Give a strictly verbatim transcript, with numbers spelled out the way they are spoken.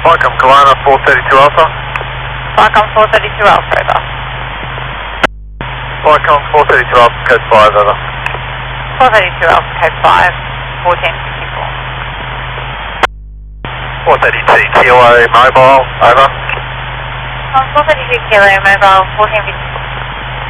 Welcome, Kalana four thirty-two Alpha. Welcome four thirty-two Alpha, over. Welcome four thirty-two Alpha, code five, over. four thirty-two Alpha, code five, fourteen fifty-four. four thirty-two Kilo Mobile, over. Um, four thirty-two Kilo Mobile, fourteen fifty-four.